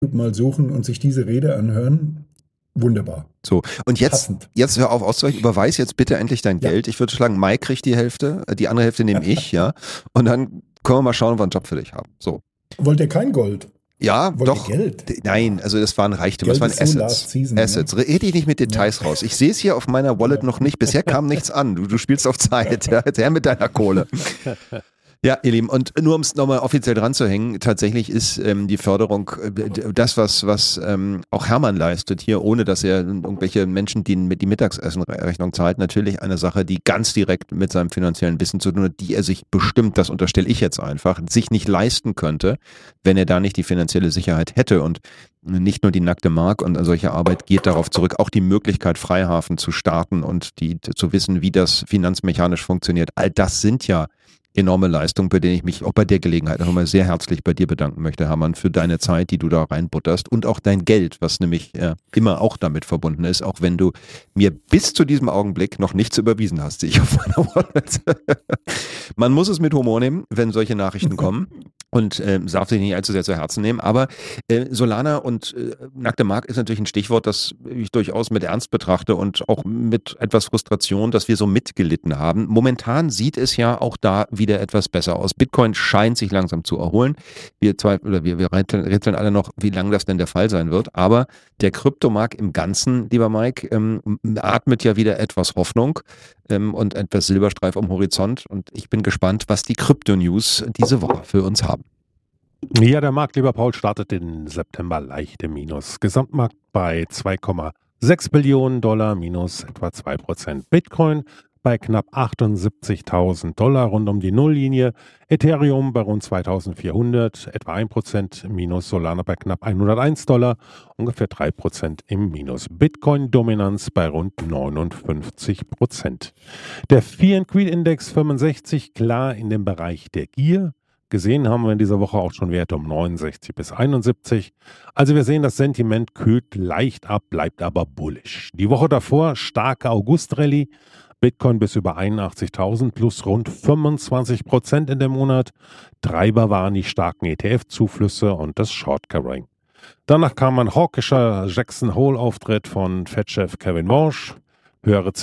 mal suchen und sich diese Rede anhören. Wunderbar. So, und jetzt Passend. hör auf auszuweichen, überweis jetzt bitte endlich dein Geld. Ich würde schlagen, Mike kriegt die Hälfte, die andere Hälfte nehme ich, ja. Und dann können wir mal schauen, ob wir einen Job für dich haben. So. Wollt ihr kein Gold? Ja, Wollt doch. ihr Geld? Nein, also das waren Reichtum, Geld das waren ist so last Assets. season, Assets. Rede ich nicht mit Details raus. Ich sehe es hier auf meiner Wallet noch nicht. Bisher kam nichts an. Du spielst auf Zeit. Ja, jetzt her mit deiner Kohle. Ja, ihr Lieben, und nur um es nochmal offiziell dran zu hängen, tatsächlich ist die Förderung das, was auch Hermann leistet hier, ohne dass er irgendwelche Menschen, die die Mittagsessenrechnung zahlt, natürlich eine Sache, die ganz direkt mit seinem finanziellen Wissen zu tun hat, die er sich bestimmt, das unterstelle ich jetzt einfach, sich nicht leisten könnte, wenn er da nicht die finanzielle Sicherheit hätte. Und nicht nur die nackte Mark und solche Arbeit geht darauf zurück, auch die Möglichkeit, Freihafen zu starten und zu wissen, wie das finanzmechanisch funktioniert. All das sind ja enorme Leistung, bei der ich mich auch bei der Gelegenheit noch mal sehr herzlich bei dir bedanken möchte, Hermann, für deine Zeit, die du da reinbutterst und auch dein Geld, was nämlich immer auch damit verbunden ist, auch wenn du mir bis zu diesem Augenblick noch nichts überwiesen hast, sehe ich auf meiner Wallet. Man muss es mit Humor nehmen, wenn solche Nachrichten kommen. Und darf sich nicht allzu sehr zu Herzen nehmen. Aber Solana und nackte Mark ist natürlich ein Stichwort, das ich durchaus mit Ernst betrachte und auch mit etwas Frustration, dass wir so mitgelitten haben. Momentan sieht es ja auch da wieder etwas besser aus. Bitcoin scheint sich langsam zu erholen. Wir rätseln alle noch, wie lange das denn der Fall sein wird. Aber der Kryptomarkt im Ganzen, lieber Mike, atmet ja wieder etwas Hoffnung und etwas Silberstreif am Horizont. Und ich bin gespannt, was die Krypto-News diese Woche für uns haben. Ja, der Markt, lieber Paul, startet den September leicht im Minus. Gesamtmarkt bei 2,6 Billionen $, minus etwa 2%. Bitcoin bei knapp 78.000 $, rund um die Nulllinie. Ethereum bei rund 2.400, etwa 1% Minus. Solana bei knapp 101 $, ungefähr 3% im Minus. Bitcoin-Dominanz bei rund 59%. Der Fear and Greed Index 65 klar in dem Bereich der Gier. Gesehen haben wir in dieser Woche auch schon Werte um 69 bis 71. Also wir sehen, das Sentiment kühlt leicht ab, bleibt aber bullish. Die Woche davor starke August-Rallye. Bitcoin bis über 81.000 plus rund 25% in dem Monat. Treiber waren die starken ETF-Zuflüsse und das Short-Covering. Danach kam ein hawkischer Jackson-Hole-Auftritt von Fed-Chef Kevin Warsh. Höhere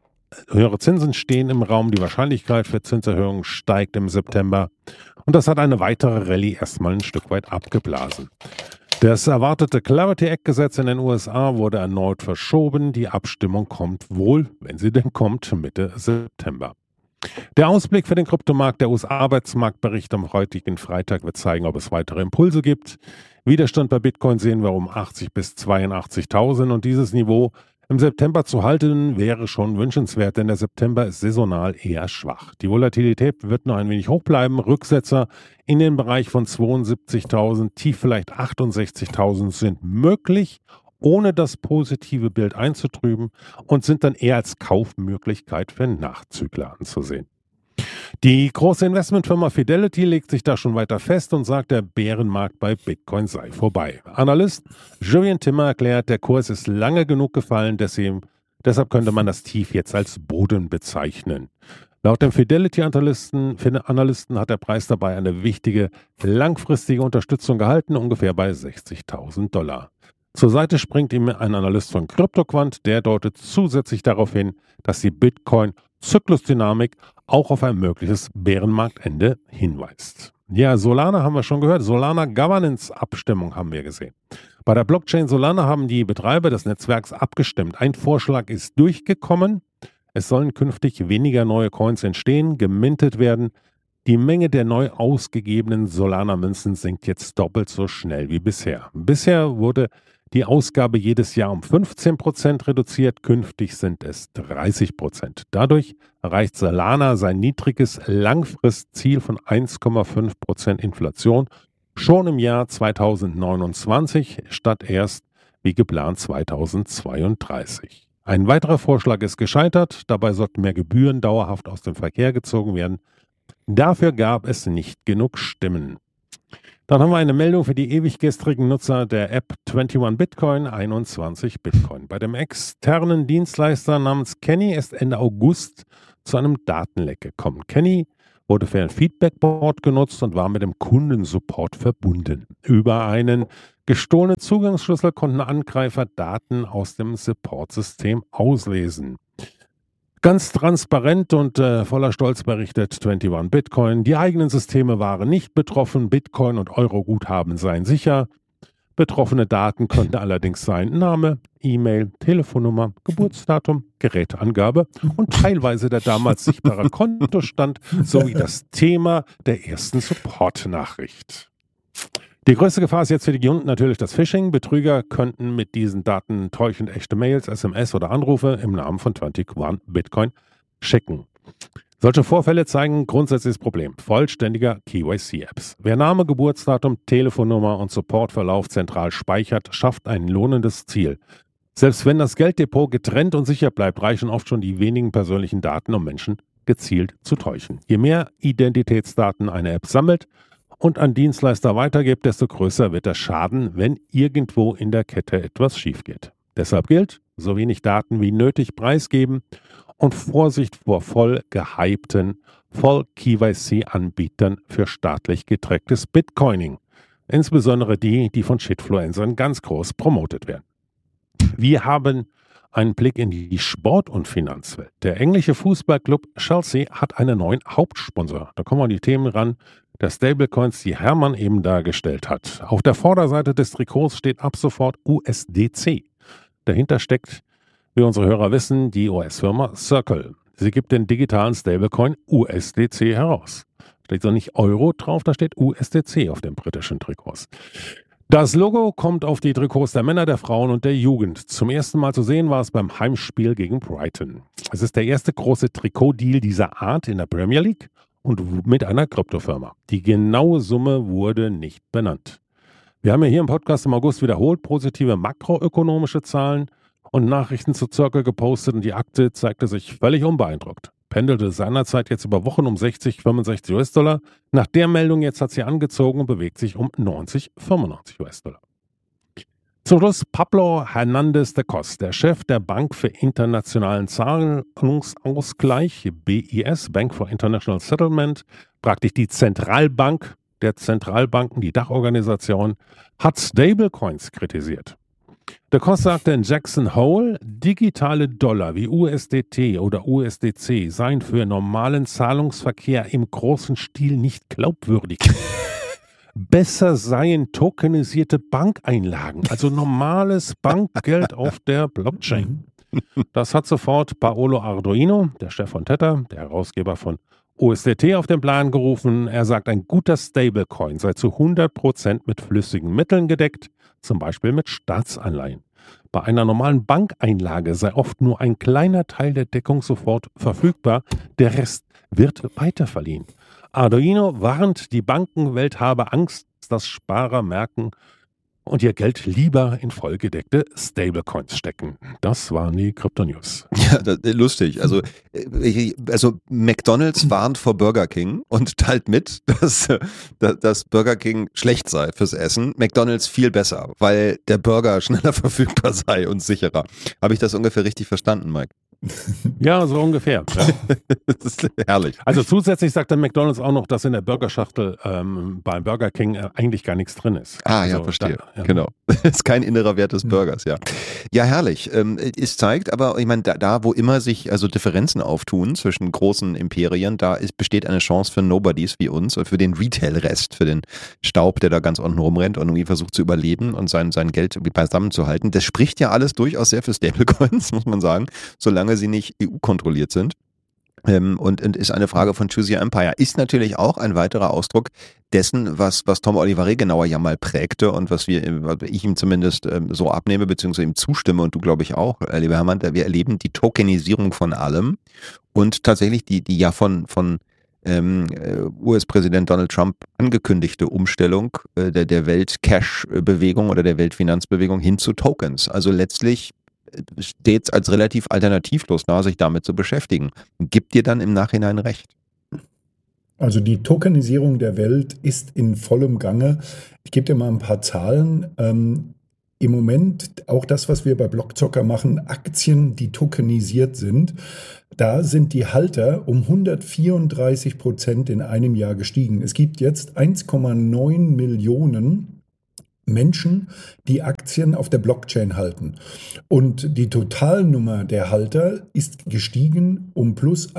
Zinsen stehen im Raum, die Wahrscheinlichkeit für Zinserhöhungen steigt im September und das hat eine weitere Rallye erstmal ein Stück weit abgeblasen. Das erwartete Clarity Act-Gesetz in den USA wurde erneut verschoben. Die Abstimmung kommt wohl, wenn sie denn kommt, Mitte September. Der Ausblick für den Kryptomarkt, der US-Arbeitsmarktbericht am heutigen Freitag wird zeigen, ob es weitere Impulse gibt. Widerstand bei Bitcoin sehen wir um 80 bis 82.000 und dieses Niveau im September zu halten wäre schon wünschenswert, denn der September ist saisonal eher schwach. Die Volatilität wird noch ein wenig hoch bleiben. Rücksetzer in den Bereich von 72.000, tief vielleicht 68.000 sind möglich, ohne das positive Bild einzutrüben und sind dann eher als Kaufmöglichkeit für Nachzügler anzusehen. Die große Investmentfirma Fidelity legt sich da schon weiter fest und sagt, der Bärenmarkt bei Bitcoin sei vorbei. Analyst Julian Timmer erklärt, der Kurs ist lange genug gefallen, deshalb könnte man das Tief jetzt als Boden bezeichnen. Laut dem Fidelity-Analysten hat der Preis dabei eine wichtige langfristige Unterstützung gehalten, ungefähr bei 60.000 $. Zur Seite springt ihm ein Analyst von CryptoQuant, der deutet zusätzlich darauf hin, dass die Bitcoin-Zyklusdynamik auch auf ein mögliches Bärenmarktende hinweist. Ja, Solana haben wir schon gehört. Solana Governance-Abstimmung haben wir gesehen. Bei der Blockchain Solana haben die Betreiber des Netzwerks abgestimmt. Ein Vorschlag ist durchgekommen. Es sollen künftig weniger neue Coins entstehen, gemintet werden. Die Menge der neu ausgegebenen Solana-Münzen sinkt jetzt doppelt so schnell wie bisher. Bisher wurde die Ausgabe jedes Jahr um 15% reduziert, künftig sind es 30%. Dadurch erreicht Solana sein niedriges Langfristziel von 1,5% Inflation schon im Jahr 2029 statt erst wie geplant 2032. Ein weiterer Vorschlag ist gescheitert, dabei sollten mehr Gebühren dauerhaft aus dem Verkehr gezogen werden. Dafür gab es nicht genug Stimmen. Dann haben wir eine Meldung für die ewig gestrigen Nutzer der App 21 Bitcoin, 21 Bitcoin. Bei dem externen Dienstleister namens Kenny ist Ende August zu einem Datenleck gekommen. Kenny wurde für ein Feedbackboard genutzt und war mit dem Kundensupport verbunden. Über einen gestohlenen Zugangsschlüssel konnten Angreifer Daten aus dem Supportsystem auslesen. Ganz transparent und voller Stolz berichtet 21 Bitcoin, die eigenen Systeme waren nicht betroffen, Bitcoin und Euro-Guthaben seien sicher. Betroffene Daten könnten allerdings sein Name, E-Mail, Telefonnummer, Geburtsdatum, Geräteangabe und teilweise der damals sichtbare Kontostand sowie das Thema der ersten Support-Nachricht. Die größte Gefahr ist jetzt für die Kunden natürlich das Phishing. Betrüger könnten mit diesen Daten täuschend echte Mails, SMS oder Anrufe im Namen von 21 Bitcoin schicken. Solche Vorfälle zeigen grundsätzliches Problem vollständiger KYC-Apps. Wer Name, Geburtsdatum, Telefonnummer und Supportverlauf zentral speichert, schafft ein lohnendes Ziel. Selbst wenn das Gelddepot getrennt und sicher bleibt, reichen oft schon die wenigen persönlichen Daten, um Menschen gezielt zu täuschen. Je mehr Identitätsdaten eine App sammelt und an Dienstleister weitergibt, desto größer wird der Schaden, wenn irgendwo in der Kette etwas schief geht. Deshalb gilt, so wenig Daten wie nötig preisgeben und Vorsicht vor voll gehypten, voll KYC-Anbietern für staatlich getracktes Bitcoining. Insbesondere die von Shitfluencern ganz groß promotet werden. Wir haben einen Blick in die Sport- und Finanzwelt. Der englische Fußballclub Chelsea hat einen neuen Hauptsponsor. Da kommen wir an die Themen ran der Stablecoins, die Hermann eben dargestellt hat. Auf der Vorderseite des Trikots steht ab sofort USDC. Dahinter steckt, wie unsere Hörer wissen, die US-Firma Circle. Sie gibt den digitalen Stablecoin USDC heraus. Steht so nicht Euro drauf, da steht USDC auf den britischen Trikots. Das Logo kommt auf die Trikots der Männer, der Frauen und der Jugend. Zum ersten Mal zu sehen war es beim Heimspiel gegen Brighton. Es ist der erste große Trikotdeal dieser Art in der Premier League und mit einer Kryptofirma. Die genaue Summe wurde nicht benannt. Wir haben ja hier im Podcast im August wiederholt positive makroökonomische Zahlen und Nachrichten zu Circle gepostet und die Aktie zeigte sich völlig unbeeindruckt. Pendelte seinerzeit jetzt über Wochen um 60, 65 US-Dollar. Nach der Meldung jetzt hat sie angezogen und bewegt sich um 90, 95 US-Dollar. Zum Schluss Pablo Hernández de Cos, der Chef der Bank für internationalen Zahlungsausgleich, BIS, Bank for International Settlement, praktisch die Zentralbank der Zentralbanken, die Dachorganisation, hat Stablecoins kritisiert. De Cos sagte in Jackson Hole, digitale Dollar wie USDT oder USDC seien für normalen Zahlungsverkehr im großen Stil nicht glaubwürdig. Besser seien tokenisierte Bankeinlagen, also normales Bankgeld auf der Blockchain. Das hat sofort Paolo Ardoino, der Chef von Tether, der Herausgeber von USDT, auf den Plan gerufen. Er sagt, ein guter Stablecoin sei zu 100% mit flüssigen Mitteln gedeckt, zum Beispiel mit Staatsanleihen. Bei einer normalen Bankeinlage sei oft nur ein kleiner Teil der Deckung sofort verfügbar, der Rest wird weiterverliehen. Arduino warnt, die Bankenwelt habe Angst, dass Sparer merken und ihr Geld lieber in vollgedeckte Stablecoins stecken. Das waren die Krypto-News. Ja, das ist lustig. Also McDonald's warnt vor Burger King und teilt mit, dass Burger King schlecht sei fürs Essen. McDonald's viel besser, weil der Burger schneller verfügbar sei und sicherer. Habe ich das ungefähr richtig verstanden, Mike? Ja, so ungefähr. Ja. Das ist herrlich. Also zusätzlich sagt der McDonald's auch noch, dass in der Burgerschachtel beim Burger King eigentlich gar nichts drin ist. Ah, also, ja, verstehe. Genau. Das ist kein innerer Wert des Burgers, ja. Ja, herrlich. Es zeigt aber, ich meine, da wo immer sich also Differenzen auftun zwischen großen Imperien, besteht eine Chance für Nobodies wie uns und für den Retail-Rest, für den Staub, der da ganz unten rumrennt und irgendwie versucht zu überleben und sein Geld irgendwie beisammen zu halten. Das spricht ja alles durchaus sehr für Stablecoins, muss man sagen, solange sie nicht EU-kontrolliert sind. Und ist eine Frage von Choose Your Empire. Ist natürlich auch ein weiterer Ausdruck dessen, was Tom Oliver genauer ja mal prägte und was ich ihm zumindest so abnehme, beziehungsweise ihm zustimme und du glaube ich auch, lieber Hermann, wir erleben die Tokenisierung von allem und tatsächlich die ja von US-Präsident Donald Trump angekündigte Umstellung der Welt-Cash-Bewegung oder der Weltfinanzbewegung hin zu Tokens. Also letztlich steht es als relativ alternativlos da, sich damit zu beschäftigen. Gibt dir dann im Nachhinein recht? Also die Tokenisierung der Welt ist in vollem Gange. Ich gebe dir mal ein paar Zahlen. im Moment auch das, was wir bei Blockzocker machen, Aktien, die tokenisiert sind. Da sind die Halter um 134% in einem Jahr gestiegen. Es gibt jetzt 1,9 Millionen Menschen, die Aktien auf der Blockchain halten. Und die Totalnummer der Halter ist gestiegen um plus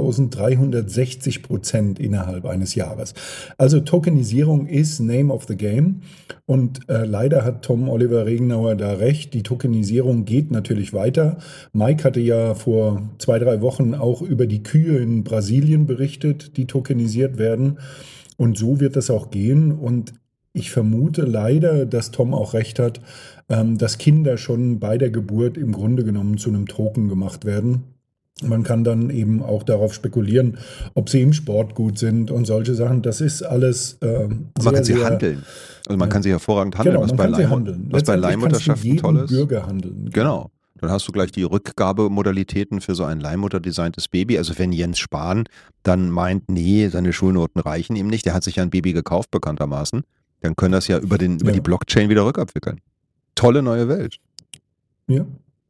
1360% innerhalb eines Jahres. Also Tokenisierung ist Name of the Game. Und leider hat Tom Oliver Regenauer da recht. Die Tokenisierung geht natürlich weiter. Mike hatte ja vor 2-3 Wochen auch über die Kühe in Brasilien berichtet, die tokenisiert werden. Und so wird es auch gehen. Und ich vermute leider, dass Tom auch recht hat, dass Kinder schon bei der Geburt im Grunde genommen zu einem Token gemacht werden. Man kann dann eben auch darauf spekulieren, ob sie im Sport gut sind und solche Sachen. Das ist alles man kann sie handeln. Also man kann sie hervorragend handeln, genau, was bei Leihmutterschaften toll ist. Bürger handeln. Genau. Dann hast du gleich die Rückgabemodalitäten für so ein Leihmutter-designtes Baby. Also wenn Jens Spahn dann meint, nee, seine Schulnoten reichen ihm nicht, der hat sich ja ein Baby gekauft bekanntermaßen, dann können das ja über die Blockchain wieder rückabwickeln. Tolle neue Welt. Ja.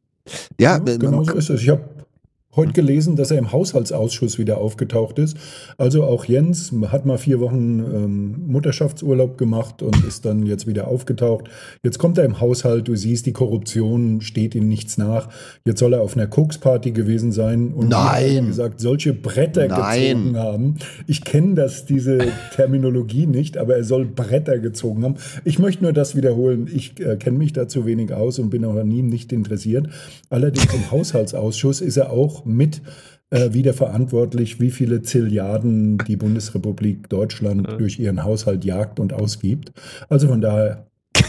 Ja, genau so ist es. Ich habe heute gelesen, dass er im Haushaltsausschuss wieder aufgetaucht ist. Also auch Jens hat mal 4 Wochen Mutterschaftsurlaub gemacht und ist dann jetzt wieder aufgetaucht. Jetzt kommt er im Haushalt, du siehst, die Korruption steht ihm nichts nach. Jetzt soll er auf einer Koksparty gewesen sein und wie gesagt, solche Bretter gezogen haben. Ich kenne diese Terminologie nicht, aber er soll Bretter gezogen haben. Ich möchte nur das wiederholen. Ich kenne mich da zu wenig aus und bin auch an ihm nicht interessiert. Allerdings im Haushaltsausschuss ist er auch mit wieder verantwortlich, wie viele Zilliarden die Bundesrepublik Deutschland durch ihren Haushalt jagt und ausgibt. Also von daher,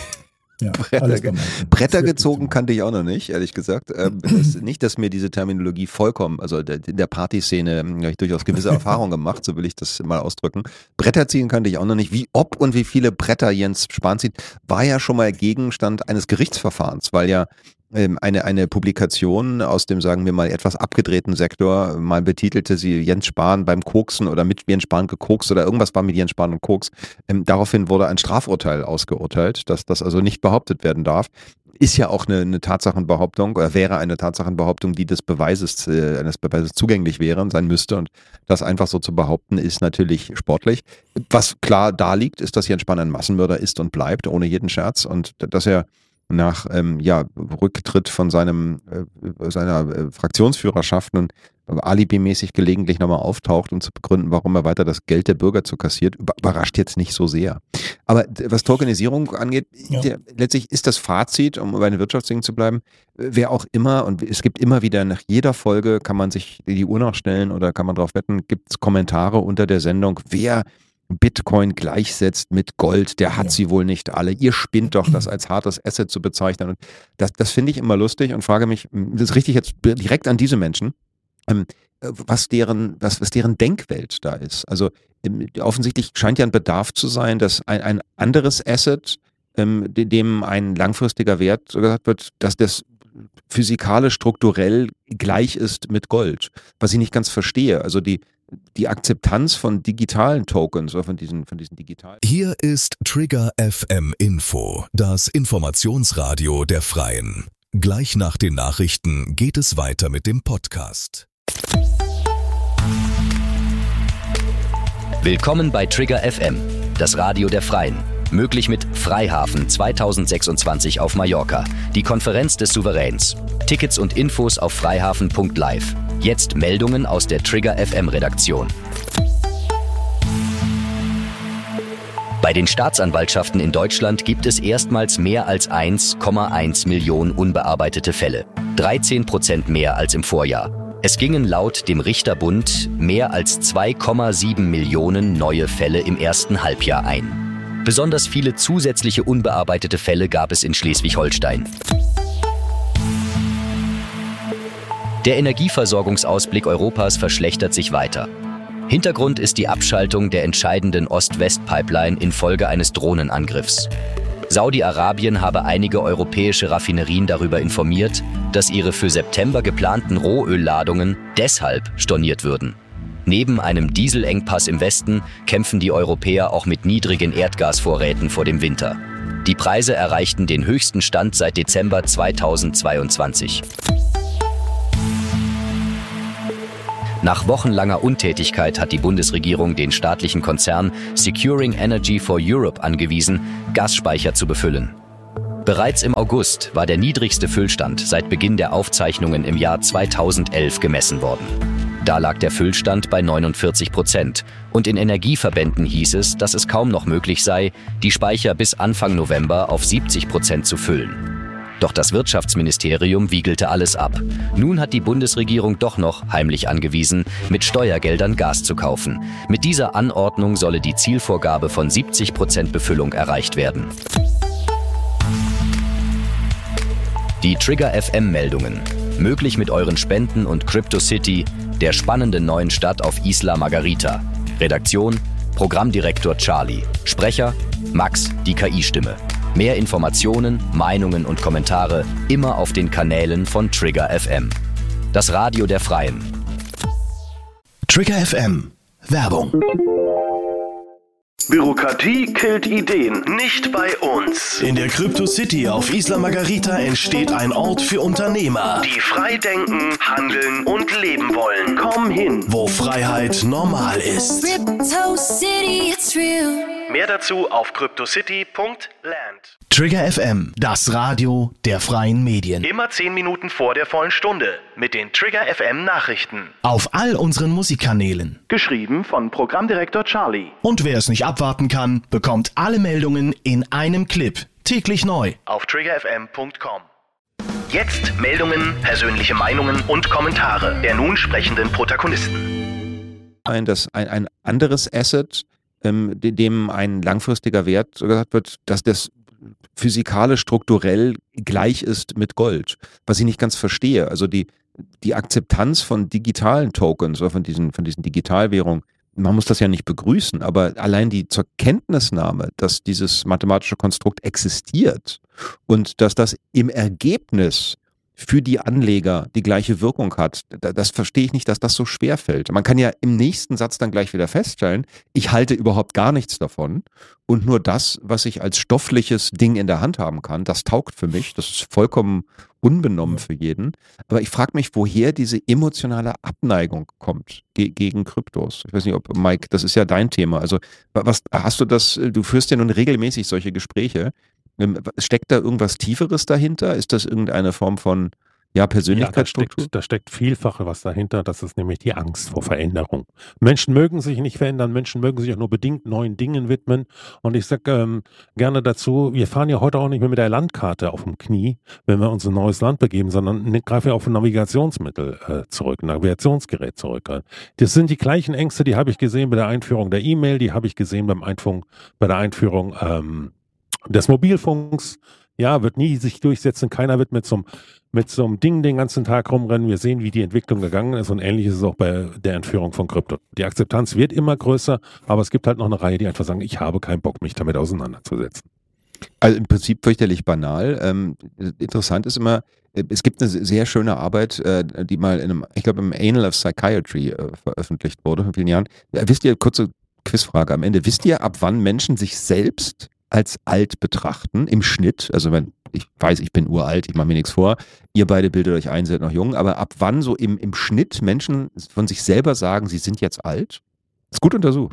ja, Bretter gezogen kannte ich auch noch nicht, ehrlich gesagt. Nicht, dass mir diese Terminologie vollkommen, also in der Partyszene habe ich durchaus gewisse Erfahrungen gemacht, so will ich das mal ausdrücken. Bretter ziehen kannte ich auch noch nicht. Ob und wie viele Bretter Jens Spahn zieht, war ja schon mal Gegenstand eines Gerichtsverfahrens, weil ja eine Publikation aus dem, sagen wir mal, etwas abgedrehten Sektor mal betitelte sie Jens Spahn beim Koksen oder mit Jens Spahn gekokst oder irgendwas war mit Jens Spahn und Koks. Daraufhin wurde ein Strafurteil ausgeurteilt, dass das also nicht behauptet werden darf. Ist ja auch eine Tatsachenbehauptung oder wäre eine Tatsachenbehauptung, die eines Beweises zugänglich wäre und sein müsste. Und das einfach so zu behaupten, ist natürlich sportlich. Was klar da liegt, ist, dass Jens Spahn ein Massenmörder ist und bleibt, ohne jeden Scherz. Und dass er nach Rücktritt von seiner Fraktionsführerschaft und alibimäßig gelegentlich nochmal auftaucht, um zu begründen, warum er weiter das Geld der Bürger zu kassiert, überrascht jetzt nicht so sehr. Aber was Tokenisierung angeht, letztlich ist das Fazit, um bei den Wirtschaftsdingen zu bleiben, wer auch immer, und es gibt immer wieder nach jeder Folge, kann man sich die Uhr nachstellen oder kann man drauf wetten, gibt es Kommentare unter der Sendung, wer Bitcoin gleichsetzt mit Gold, der hat sie wohl nicht alle. Ihr spinnt doch, das als hartes Asset zu bezeichnen. Und das finde ich immer lustig und frage mich, das richte ich jetzt direkt an diese Menschen, was deren Denkwelt da ist. Also offensichtlich scheint ja ein Bedarf zu sein, dass ein anderes Asset, dem ein langfristiger Wert gesagt wird, dass das physikalisch, strukturell gleich ist mit Gold. Was ich nicht ganz verstehe. Also die Akzeptanz von digitalen Tokens oder von diesen digitalen. Hier ist Trigger FM Info, das Informationsradio der Freien. Gleich nach den Nachrichten geht es weiter mit dem Podcast. Willkommen bei Trigger FM, das Radio der Freien. Möglich mit Freihafen 2026 auf Mallorca, die Konferenz des Souveräns. Tickets und Infos auf freihafen.live. Jetzt Meldungen aus der Trigger FM Redaktion. Bei den Staatsanwaltschaften in Deutschland gibt es erstmals mehr als 1,1 Millionen unbearbeitete Fälle. 13% mehr als im Vorjahr. Es gingen laut dem Richterbund mehr als 2,7 Millionen neue Fälle im ersten Halbjahr ein. Besonders viele zusätzliche unbearbeitete Fälle gab es in Schleswig-Holstein. Der Energieversorgungsausblick Europas verschlechtert sich weiter. Hintergrund ist die Abschaltung der entscheidenden Ost-West-Pipeline infolge eines Drohnenangriffs. Saudi-Arabien habe einige europäische Raffinerien darüber informiert, dass ihre für September geplanten Rohölladungen deshalb storniert würden. Neben einem Dieselengpass im Westen kämpfen die Europäer auch mit niedrigen Erdgasvorräten vor dem Winter. Die Preise erreichten den höchsten Stand seit Dezember 2022. Nach wochenlanger Untätigkeit hat die Bundesregierung den staatlichen Konzern Securing Energy for Europe angewiesen, Gasspeicher zu befüllen. Bereits im August war der niedrigste Füllstand seit Beginn der Aufzeichnungen im Jahr 2011 gemessen worden. Da lag der Füllstand bei 49% und in Energieverbänden hieß es, dass es kaum noch möglich sei, die Speicher bis Anfang November auf 70% zu füllen. Doch das Wirtschaftsministerium wiegelte alles ab. Nun hat die Bundesregierung doch noch heimlich angewiesen, mit Steuergeldern Gas zu kaufen. Mit dieser Anordnung solle die Zielvorgabe von 70% Befüllung erreicht werden. Die Trigger FM-Meldungen. Möglich mit euren Spenden und CryptoCity, der spannenden neuen Stadt auf Isla Margarita. Redaktion: Programmdirektor Charlie. Sprecher: Max, die KI-Stimme. Mehr Informationen, Meinungen und Kommentare immer auf den Kanälen von Trigger FM. Das Radio der Freien. Trigger FM. Werbung. Bürokratie killt Ideen, nicht bei uns. In der CryptoCity auf Isla Margarita entsteht ein Ort für Unternehmer, die frei denken, handeln und leben wollen. Komm hin, wo Freiheit normal ist. CryptoCity, it's real. Mehr dazu auf cryptocity.land. Trigger FM, das Radio der freien Medien. Immer 10 Minuten vor der vollen Stunde mit den Trigger FM Nachrichten. Auf all unseren Musikkanälen. Geschrieben von Programmdirektor Charlie. Und wer es nicht abwarten kann, bekommt alle Meldungen in einem Clip. Täglich neu. Auf triggerfm.com. Jetzt Meldungen, persönliche Meinungen und Kommentare der nun sprechenden Protagonisten. Ein anderes Asset, dem ein langfristiger Wert gesagt wird, dass das physikalisch strukturell gleich ist mit Gold. Was ich nicht ganz verstehe. Also die Akzeptanz von digitalen Tokens oder von diesen Digitalwährungen, man muss das ja nicht begrüßen, aber allein die zur Kenntnisnahme, dass dieses mathematische Konstrukt existiert und dass das im Ergebnis für die Anleger die gleiche Wirkung hat, das verstehe ich nicht, dass das so schwer fällt. Man kann ja im nächsten Satz dann gleich wieder feststellen, ich halte überhaupt gar nichts davon und nur das, was ich als stoffliches Ding in der Hand haben kann, das taugt für mich, das ist vollkommen unbenommen für jeden. Aber ich frage mich, woher diese emotionale Abneigung kommt gegen Kryptos. Ich weiß nicht, ob, Mike, das ist ja dein Thema. Also was hast du du führst ja nun regelmäßig solche Gespräche. Steckt da irgendwas Tieferes dahinter? Ist das irgendeine Form von Persönlichkeitsstruktur? Ja, da steckt vielfach was dahinter. Das ist nämlich die Angst vor Veränderung. Menschen mögen sich nicht verändern. Menschen mögen sich auch nur bedingt neuen Dingen widmen. Und ich sage gerne dazu, wir fahren ja heute auch nicht mehr mit der Landkarte auf dem Knie, wenn wir uns in ein neues Land begeben, sondern greifen wir auf ein Navigationsmittel zurück, ein Navigationsgerät zurück. Das sind die gleichen Ängste, die habe ich gesehen bei der Einführung der E-Mail, die habe ich gesehen bei der Einführung des Mobilfunks. Ja, wird nie sich durchsetzen. Keiner wird mit so einem Ding den ganzen Tag rumrennen. Wir sehen, wie die Entwicklung gegangen ist und ähnlich ist es auch bei der Entführung von Krypto. Die Akzeptanz wird immer größer, aber es gibt halt noch eine Reihe, die einfach sagen, ich habe keinen Bock, mich damit auseinanderzusetzen. Also im Prinzip fürchterlich banal. Interessant ist immer, es gibt eine sehr schöne Arbeit, die mal im Annal of Psychiatry veröffentlicht wurde vor vielen Jahren. Wisst ihr, kurze Quizfrage am Ende, wisst ihr, ab wann Menschen sich selbst als alt betrachten, im Schnitt, also wenn ich weiß, ich bin uralt, ich mache mir nichts vor, ihr beide bildet euch ein, seid noch jung, aber ab wann so im Schnitt Menschen von sich selber sagen, sie sind jetzt alt? Ist gut untersucht.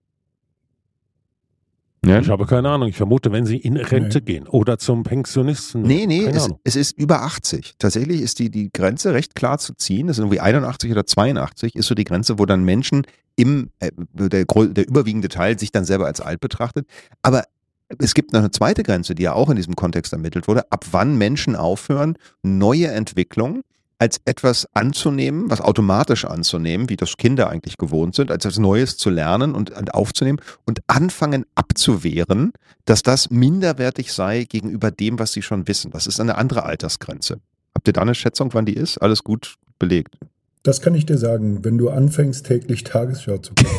Ja? Ich habe keine Ahnung, ich vermute, wenn sie in Rente gehen oder zum Pensionisten. Nee, es ist über 80. Tatsächlich ist die Grenze recht klar zu ziehen, das sind irgendwie 81 oder 82, ist so die Grenze, wo dann Menschen der überwiegende Teil sich dann selber als alt betrachtet, aber es gibt noch eine zweite Grenze, die ja auch in diesem Kontext ermittelt wurde, ab wann Menschen aufhören, neue Entwicklungen als etwas anzunehmen, was automatisch anzunehmen, wie das Kinder eigentlich gewohnt sind, als etwas Neues zu lernen und aufzunehmen und anfangen abzuwehren, dass das minderwertig sei gegenüber dem, was sie schon wissen. Das ist eine andere Altersgrenze. Habt ihr da eine Schätzung, wann die ist? Alles gut belegt. Das kann ich dir sagen, wenn du anfängst, täglich Tagesschau zu gucken.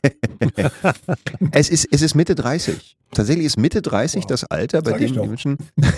Es ist Mitte 30. Tatsächlich ist Mitte 30 das Alter, bei dem die Menschen,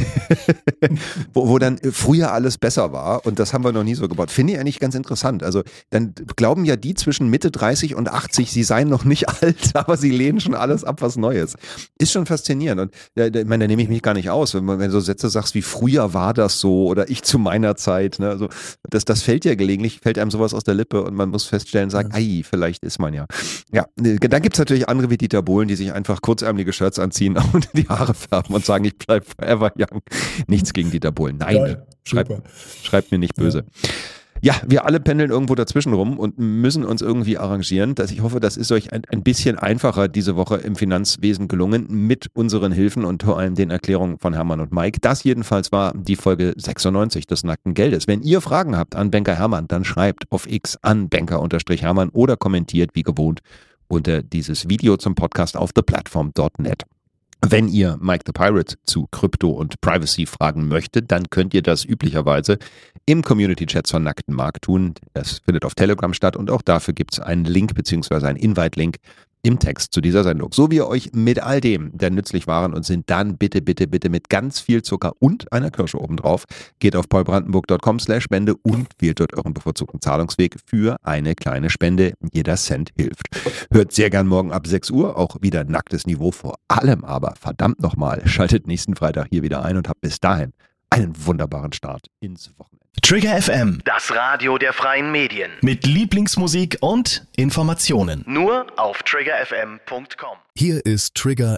wo dann früher alles besser war, und das haben wir noch nie so gebaut. Finde ich eigentlich ganz interessant. Also dann glauben ja die zwischen Mitte 30 und 80, sie seien noch nicht alt, aber sie lehnen schon alles ab, was Neues. Ist schon faszinierend. Und ich meine, da nehme ich mich gar nicht aus, wenn du so Sätze sagst wie früher war das so oder ich zu meiner Zeit. Ne? Also das fällt ja gelegentlich, fällt einem sowas aus der Lippe und man muss feststellen, sagen, vielleicht ist man ja. Ja, dann gibt es natürlich andere wie Dieter Bohlen, die sich einfach kurzärmelige Shirts anziehen und die Haare färben und sagen, ich bleib forever young. Nichts gegen Dieter Bohlen. Nein, schreibt mir nicht böse. Ja, wir alle pendeln irgendwo dazwischen rum und müssen uns irgendwie arrangieren. Ich hoffe, das ist euch ein bisschen einfacher diese Woche im Finanzwesen gelungen mit unseren Hilfen und vor allem den Erklärungen von Hermann und Mike. Das jedenfalls war die Folge 96 des Nackten Geldes. Wenn ihr Fragen habt an Banker Hermann, dann schreibt auf X an Banker-Hermann oder kommentiert wie gewohnt unter dieses Video zum Podcast auf theplatform.net. Wenn ihr Mike the Pirate zu Krypto und Privacy fragen möchtet, dann könnt ihr das üblicherweise im Community-Chat zur Nackten Mark tun. Das findet auf Telegram statt und auch dafür gibt es einen Link bzw. einen Invite-Link im Text zu dieser Sendung. So wie ihr euch mit all dem, der nützlich waren und sind, dann bitte mit ganz viel Zucker und einer Kirsche obendrauf. Geht auf paulbrandenburg.com/Spende und wählt dort euren bevorzugten Zahlungsweg für eine kleine Spende. Jeder Cent hilft. Hört sehr gern morgen ab 6 Uhr, auch wieder nacktes Niveau, vor allem aber verdammt nochmal, schaltet nächsten Freitag hier wieder ein und habt bis dahin einen wunderbaren Start ins Wochenende. Trigger FM, Das Radio der freien Medien. mit Lieblingsmusik und Informationen. Nur auf triggerfm.com. Hier ist Trigger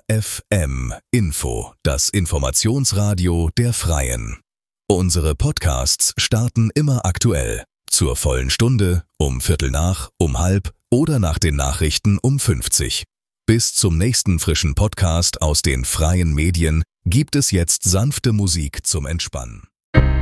FM Info, das Informationsradio der Freien. Unsere Podcasts starten immer aktuell. Zur vollen Stunde, um 7:15, um 12:30 oder nach den Nachrichten um 50. Bis zum nächsten frischen Podcast aus den freien Medien gibt es jetzt sanfte Musik zum Entspannen.